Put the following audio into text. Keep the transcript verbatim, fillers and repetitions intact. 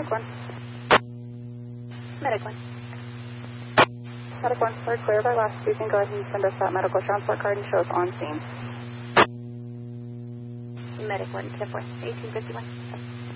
Medic one. Medic one. Medic one, we're clear by last. You can go ahead and send us that medical transport card and show us on scene. Medic one, ten four, eighteen fifty-one.